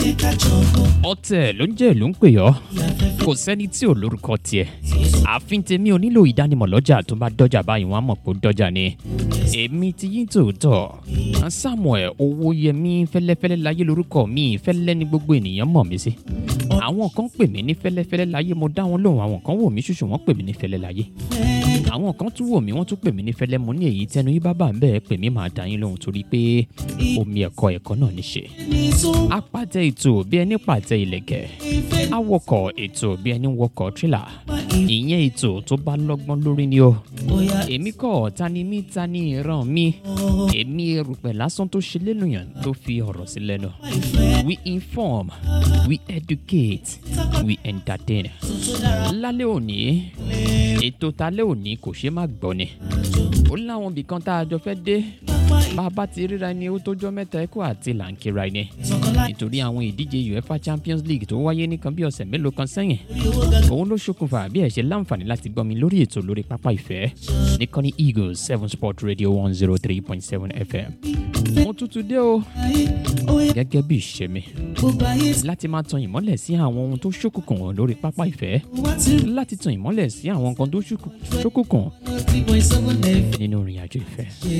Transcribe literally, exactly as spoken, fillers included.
ọ̀tẹ̀ ló ń jẹ́ ló ń pè ọ́ kò sẹ́ni tí ò lórúkọ tiẹ̀ àfin tèmi ò nílò ìdánimọ̀ lọ́jà tó bá dọ́jà báyìí wọ́n á mọ̀ pé ó dọ́jà ni èmi ti yín tòótọ́ Samuel Owóyẹmí fẹ́lẹ́fẹ́lẹ́ láyé lórúkọ mi fẹ́lẹ́ ní gbogbo ènìyàn mọ̀ mí sí àwọn kan pè mí ní fẹ́lẹ́fẹ́lẹ́ láyé mo dá wọn lóhùn àwọn kan wò mí ṣùṣù wọ́n pè mí ní fẹ́lẹ́ láyé àwọn kan tún wò mí wọ́n tún pè mí ní fẹ́lẹ́ mo ní èyí tẹnu yín bábà ń bẹ́ẹ̀ pè mí máa dá yín lóhùn torí pé omi ẹ̀kọ́ ẹ̀kọ́ náà ní ṣe apàtẹ ètò bí ẹni pàtẹ ìlẹ̀kẹ̀ awọkọ̀ ètò bí ẹni wọkọ̀ tírélà ìyẹn ètò tó bá lọ́gbọ́n lórí ni o èmi kọ́ tani mí tani ìran mi èmi erùpẹ̀ lásán tó ṣe lẹ́nuyàn tó fi ọ̀rọ̀ sí lẹ́nu we inform we educate we entertain lálẹ́ òní ètò talẹ́ òní kò ṣe má gbọ́ ni ó láwọn ibìkan tá a jọ fẹ́ dé bàbá ti ríra ẹni ó tójọ́ mẹ́ta ẹ̀kọ́ àti làǹkìrà ẹni nítorí àwọn ìdíje UEFA Champions League tó wáyé nìkan bí ọ̀sẹ̀ mélòó kan sẹ́yìn òun ló ṣokùnfà bí ẹ ṣe láǹfààní láti gbọ́ mi lórí ètò lórí pápá ìfẹ́ níkànnì Eagles seven Sport Radio one oh three point seven F M mo tútù dé o gẹ́gẹ́ bí ìṣe mi láti máa tan ìmọ́lẹ̀ sí àwọn ohun tó ṣókùnkùn lórí pápá ìfẹ́ láti tan ìmọ́lẹ̀ sí àwọn nǹkan tó ṣókùnkùn nínú ìrìn àjò ìfẹ́.